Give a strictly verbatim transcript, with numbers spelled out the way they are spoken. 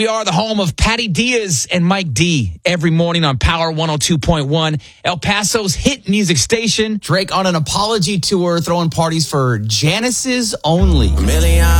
We are the home of Patty Diaz and Mike D every morning on Power one oh two point one, El Paso's hit music station. Drake on an apology tour, throwing parties for Janice's only. A million